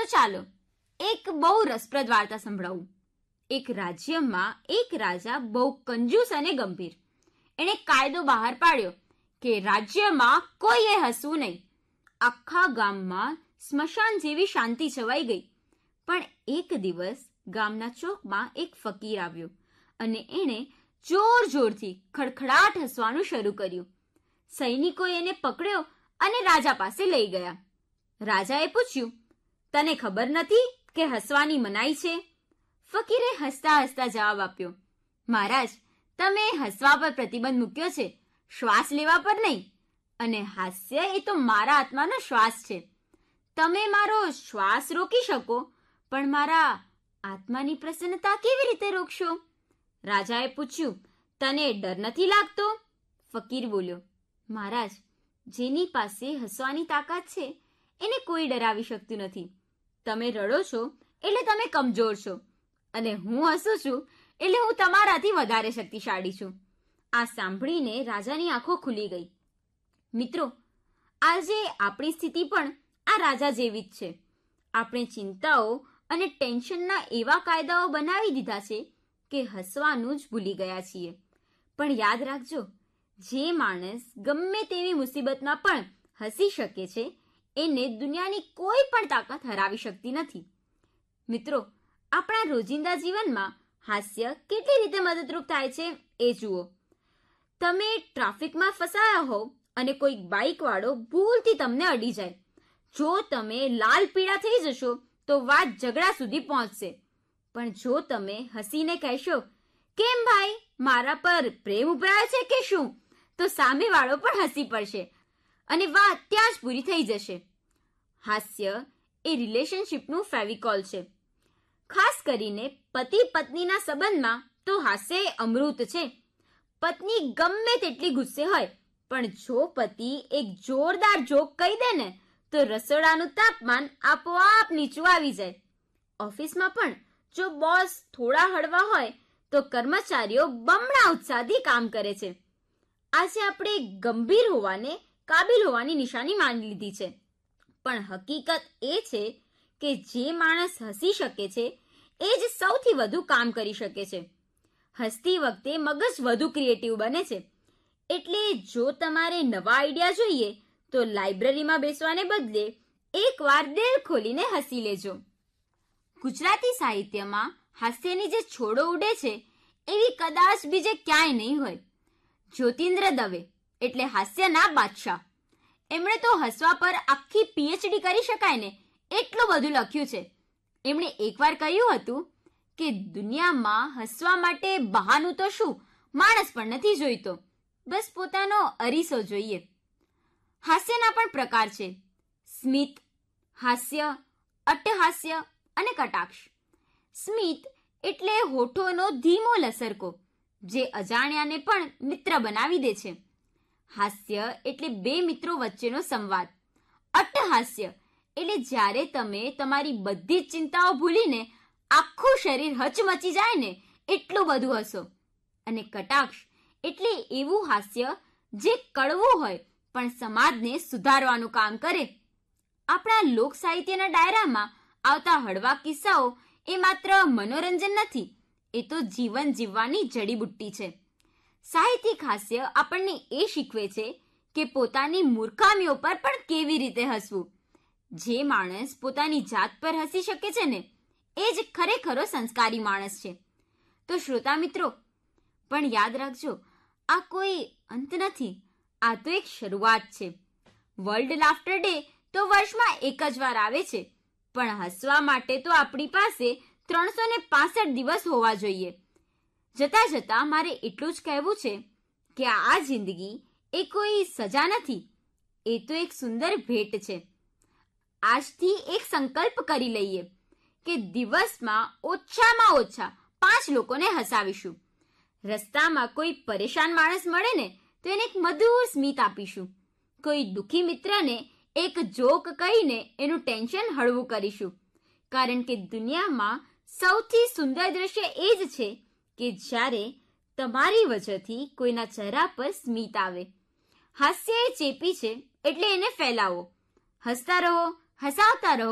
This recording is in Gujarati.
તો ચાલો એક બહુ રસપ્રદ વાર્તા સંભળાવું. એક રાજ્યમાં એક રાજા બહુ કંજૂસ અને ગંભીર. એણે કાયદો બહાર પાડ્યો કે રાજ્યમાં કોઈએ હસવું નહીં. આખા ગામમાં સ્મશાન જેવી શાંતિ છવાઈ ગઈ. પણ એક દિવસ ગામના ચોકમાં એક ફકીર આવ્યો અને એણે જોર જોરથી ખડખડાટ હસવાનું શરૂ કર્યું. સૈનિકોએ એને પકડ્યો અને રાજા પાસે લઈ ગયા. રાજાએ પૂછ્યું, તને ખબર નથી કે હસવાની મનાઈ છે? ફકીરે હસતા હસતા જવાબ આપ્યો, મહારાજ, તમે હસવા પર પ્રતિબંધ મૂક્યો છે, શ્વાસ લેવા પર નહીં. અને હાસ્ય એ તો મારા આત્માનો શ્વાસ છે. તમે મારો શ્વાસ રોકી શકો, પણ મારા આત્માની પ્રસન્નતા કેવી રીતે રોકશો? રાજાએ પૂછ્યું, તને ડર નથી લાગતો? ફકીર બોલ્યો, મહારાજ, જેની પાસે હસવાની તાકાત છે એને કોઈ ડરાવી શકતું નથી. તમે રડો છો એટલે તમે કમજોર છો, અને હું હસું છું એટલે હું તમારાથી વધારે શક્તિશાળી છું. આ સાંભળીને રાજાની આંખો ખુલી ગઈ. મિત્રો, આજે આપણી સ્થિતિ પણ આ રાજા જેવી જ છે. આપણે ચિંતાઓ અને ટેન્શનના એવા કાયદાઓ બનાવી દીધા છે કે હસવાનું જ ભૂલી ગયા છીએ. પણ યાદ રાખજો, જે માણસ ગમે તેવી મુસીબતમાં પણ હસી શકે છે એને દુનિયાની કોઈ પણ તાકાત હરાવી શકતી નથી. મિત્રો, આપણા રોજિંદા જીવનમાં હાસ્ય કેટલી રીતે મદદરૂપ થાય છે એ જુઓ. તમે ટ્રાફિકમાં ફસાયા હોવ અને કોઈક બાઇકવાળો ભૂલથી તમને અડી જાય. જો તમે લાલ પીળા થઈ જશો તો વાત ઝઘડા સુધી પહોંચશે. પણ જો તમે હસીને કહેશો, કેમ ભાઈ, મારા પર પ્રેમ ઉભરાયો છે કે શું, તો સામેવાળો પણ હસી પડશે અને વાત ત્યાં જ પૂરી થઈ જશે. હાસ્ય એ રિલેશનશિપનું ફેવિકોલ છે. ખાસ કરીને પતિ પત્નીના સંબંધમાં તો હાસ્ય એ અમૃત છે. પત્ની ગમે તેટલી ગુસ્સે હોય, પણ જો પતિ એક જોરદાર જોક કહી દે ને તો રસોડાનું તાપમાન આપોઆપ નીચું આવી જાય. ઓફિસમાં પણ જો બોસ થોડા હળવા હોય તો કર્મચારીઓ બમણા ઉત્સાહથી કામ કરે છે. આજે આપણે ગંભીર હોવાને કાબિલ હોવાની નિશાની માની લીધી છે. પણ હકીકત એ છે કે જે માણસ હસી શકે છે એ જ સૌથી વધુ કામ કરી શકે છે. હસતી વખતે મગજ વધુ ક્રિએટિવ બને છે. એટલે જો તમારે નવા આઈડિયા જોઈએ તો લાઇબ્રેરીમાં બેસવાને બદલે એકવાર દિલ ખોલીને હસી લેજો. ગુજરાતી સાહિત્યમાં હાસ્યની જે છોડો ઉડે છે એવી કદાચ બીજે ક્યાંય નહીં હોય. જ્યોતિન્દ્ર દવે એટલે હાસ્યના બાદશાહ. એમણે તો હસવા પર આખી પીએચડી કરી શકાય ને એટલું બધું લખ્યું છે. એમણે એકવાર કહ્યું હતું કે દુનિયામાં હસવા માટે બહાનું તો શું, માણસ પણ નથી જોઈતો, બસ પોતાનો અરીસો જોઈએ. હાસ્યના પણ પ્રકાર છે: સ્મિત, હાસ્ય, અટ્ટહાસ્ય અને કટાક્ષ. સ્મિત એટલે હોઠોનો ધીમો લસરકો જે અજાણ્યાને પણ મિત્ર બનાવી દે છે. હાસ્ય એટલે બે મિત્રો વચ્ચેનો સંવાદ. અટ્ટહાસ્ય એટલે જ્યારે તમે તમારી બધી જ ચિંતાઓ ભૂલીને આખું શરીર હચમચી જાય ને એટલું બધું હસો. અને કટાક્ષ એટલે એવું હાસ્ય જે કડવું હોય પણ સમાજને સુધારવાનું કામ કરે. આપણા લોક સાહિત્યના ડાયરામાં આવતા હળવા કિસ્સાઓ એ માત્ર મનોરંજન નથી, એ તો જીવન જીવવાની જડીબુટ્ટી છે. સાહિત્યિક હાસ્ય આપણને એ શીખવે છે કે પોતાની મૂર્ખામીઓ પર પણ કેવી રીતે હસવું. જે માણસ પોતાની જાત પર હસી શકે છે ને એ જ ખરેખરો સંસ્કારી માણસ છે. તો શ્રોતા મિત્રો, પણ યાદ રાખજો, આ કોઈ અંત નથી, આ તો એક શરૂઆત છે. વર્લ્ડ લાફ્ટર ડે તો વર્ષમાં એક જ વાર આવે છે, પણ હસવા માટે તો આપણી પાસે 365 દિવસ હોવા જોઈએ. જતા જતા મારે એટલું જ કહેવું છે કે આ જિંદગી એ કોઈ સજા નથી, એ તો એક સુંદર ભેટ છે. આજથી એક સંકલ્પ કરી લઈએ કે દિવસમાં ઓછામાં ઓછા 5 લોકોને હસાવીશું. રસ્તામાં કોઈ પરેશાન માણસ મળે ને તો એને એક મધુર સ્મિત આપીશું. કોઈ દુઃખી મિત્રને એક જોક કહીને એનું ટેન્શન હળવું કરીશું. કારણ કે દુનિયામાં સૌથી સુંદર દ્રશ્ય એ જ છે કે જ્યારે તમારી વજહથી કોઈના ચહેરા પર સ્મિત આવે. હાસ્ય એ ચેપી છે એટલે એને ફેલાવો. હસતા રહો, હસાવતા રહો.